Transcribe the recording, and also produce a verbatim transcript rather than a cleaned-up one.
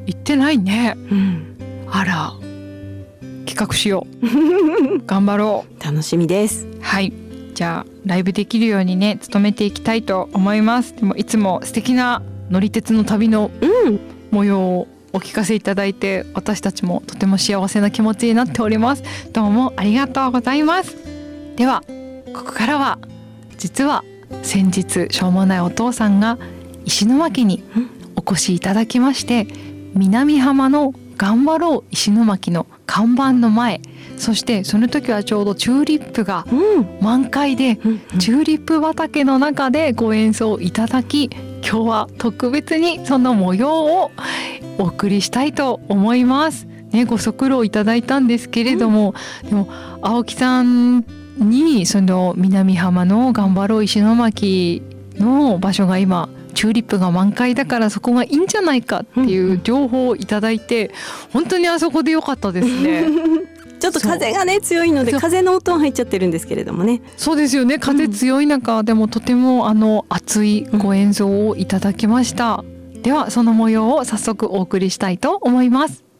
行ってないね、 うん、 あら企画しよう頑張ろう楽しみです。 はい、じゃあライブできるようにね努めていきたいと思います。でもいつも素敵な乗り鉄の旅の模様をお聞かせいただいて、私たちもとても幸せな気持ちになっております。どうもありがとうございます。ではここからは実は先日しょうもないお父さんが石巻にお越しいただきまして、南浜の頑張ろう石巻の看板の前、そしてその時はちょうどチューリップが満開で、 うんうん、 チューリップ畑の中でご演奏いただき、今日は特別にその模様をお送りしたいと思います、ね、ご足労いただいたんですけれども、うん、でも青木さんにその南浜の頑張ろう石巻の場所が今チューリップが満開だからそこがいいんじゃないかっていう情報をいただいて、本当にあそこで良かったですねちょっと風がね強いので風の音は入っちゃってるんですけれどもね。 そうですよね、風強い中、うん、でもとてもあの熱いご演奏をいただきました、うん、ではその模様を早速お送りしたいと思います。